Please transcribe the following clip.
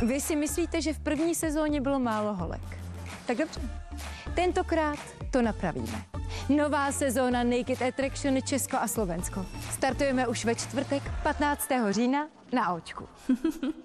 Vy si myslíte, že v první sezóně bylo málo holek. Tak dobře. Tentokrát to napravíme. Nová sezóna Naked Attraction Česko a Slovensko. Startujeme už ve čtvrtek 15. října na Očku.